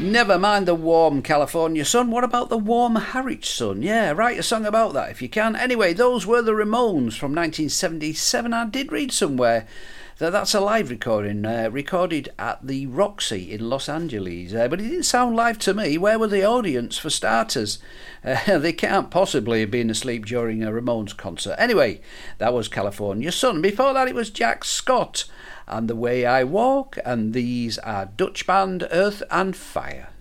Never mind the warm California sun. What about the warm Harwich sun? Yeah, write a song about that if you can. Anyway, those were the Ramones from 1977. I did read somewhere that's a live recording, recorded at the Roxy in Los Angeles. But it didn't sound live to me. Where were the audience, for starters? They can't possibly have been asleep during a Ramones concert. Anyway, that was California Sun. Before that, it was Jack Scott and The Way I Walk. And these are Dutch band Earth and Fire.